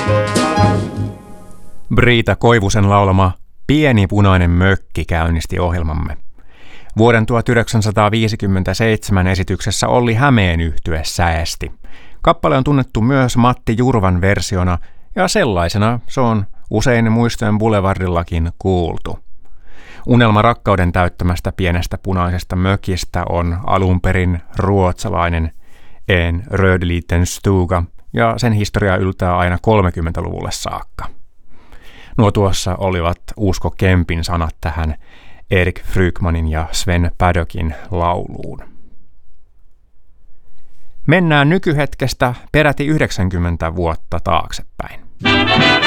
Briita Koivusen laulama Pieni punainen mökki käynnisti ohjelmamme. Vuoden 1957 esityksessä Olli Hämeen yhtye säesti. Kappale on tunnettu myös Matti Jurvan versiona, ja sellaisena se on usein muistojen boulevardillakin kuultu. Unelma rakkauden täyttämästä pienestä punaisesta mökistä on alun perin ruotsalainen En rödliten stuga, ja sen historia yltää aina 30-luvulle saakka. Nuo tuossa olivat Usko Kempin sanat tähän Erik Frykmanin ja Sven Pädökin lauluun. Mennään nykyhetkestä peräti 90 vuotta taaksepäin.